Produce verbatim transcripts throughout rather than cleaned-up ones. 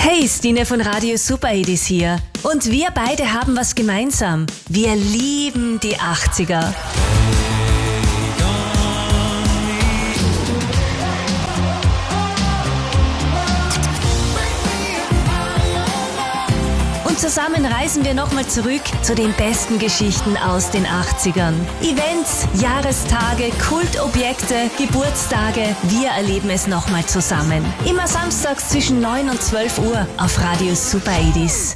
Hey, Stine von Radio Super achtzig hier. Und wir beide haben was gemeinsam. Wir lieben die achtziger. Und zusammen reisen wir nochmal zurück zu den besten Geschichten aus den achtzigern. Events, Jahrestage, Kultobjekte, Geburtstage. Wir erleben es nochmal zusammen. Immer samstags zwischen neun und zwölf Uhr auf Radio Super achtzig.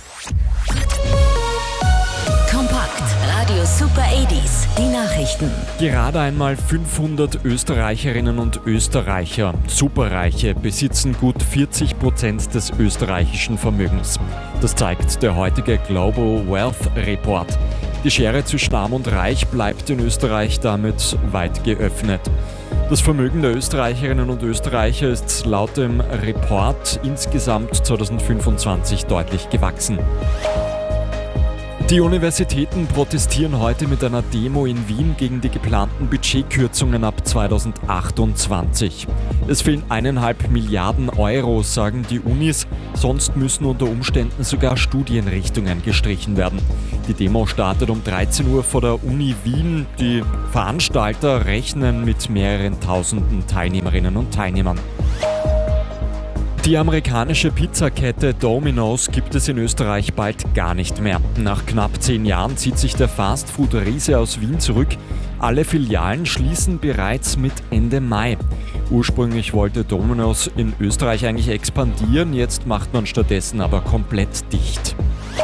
Kompakt Radio Super achtzig, die Nachrichten. Gerade einmal fünfhundert Österreicherinnen und Österreicher, Superreiche, besitzen gut vierzig Prozent des österreichischen Vermögens. Das zeigt der heutige Global Wealth Report. Die Schere zwischen Arm und Reich bleibt in Österreich damit weit geöffnet. Das Vermögen der Österreicherinnen und Österreicher ist laut dem Report insgesamt zweitausendfünfundzwanzig deutlich gewachsen. Die Universitäten protestieren heute mit einer Demo in Wien gegen die geplanten Budgetkürzungen ab zweitausendachtundzwanzig. Es fehlen eineinhalb Milliarden Euro, sagen die Unis, sonst müssen unter Umständen sogar Studienrichtungen gestrichen werden. Die Demo startet um dreizehn Uhr vor der Uni Wien. Die Veranstalter rechnen mit mehreren tausenden Teilnehmerinnen und Teilnehmern. Die amerikanische Pizzakette Domino's gibt es in Österreich bald gar nicht mehr. Nach knapp zehn Jahren zieht sich der Fastfood-Riese aus Wien zurück. Alle Filialen schließen bereits mit Ende Mai. Ursprünglich wollte Domino's in Österreich eigentlich expandieren, jetzt macht man stattdessen aber komplett dicht.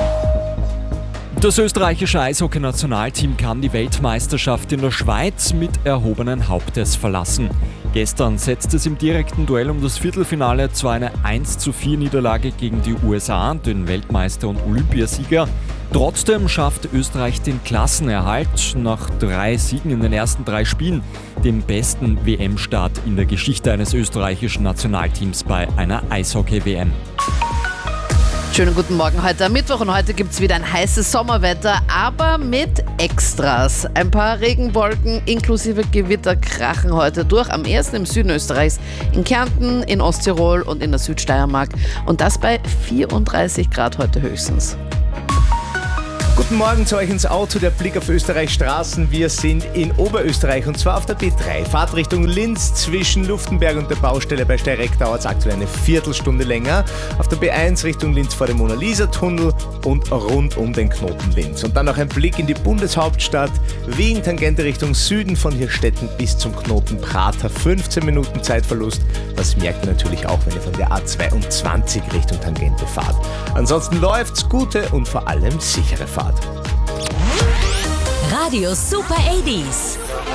Das österreichische Eishockey-Nationalteam kann die Weltmeisterschaft in der Schweiz mit erhobenen Hauptes verlassen. Gestern setzte es im direkten Duell um das Viertelfinale zwar eine eins zu vier Niederlage gegen die U S A, den Weltmeister und Olympiasieger. Trotzdem schafft Österreich den Klassenerhalt nach drei Siegen in den ersten drei Spielen, dem besten W M-Start in der Geschichte eines österreichischen Nationalteams bei einer Eishockey-W M. Schönen guten Morgen heute am Mittwoch und heute gibt es wieder ein heißes Sommerwetter, aber mit Extras. Ein paar Regenwolken inklusive Gewitter krachen heute durch, am ersten im Süden Österreichs, in Kärnten, in Osttirol und in der Südsteiermark und das bei vierunddreißig Grad heute höchstens. Guten Morgen zu euch ins Auto, der Blick auf Österreichs Straßen. Wir sind in Oberösterreich und zwar auf der B drei. Fahrt Richtung Linz zwischen Luftenberg und der Baustelle bei Steyrek dauert es aktuell eine Viertelstunde länger. Auf der B eins Richtung Linz vor dem Mona-Lisa-Tunnel und rund um den Knoten Linz. Und dann noch ein Blick in die Bundeshauptstadt Wien, Tangente Richtung Süden von Hirstetten bis zum Knoten Prater. fünfzehn Minuten Zeitverlust. Das merkt ihr natürlich auch, wenn ihr von der A zweiundzwanzig Richtung Tangente fahrt. Ansonsten läuft's, gute und vor allem sichere Fahrt. Radio Super achtzig.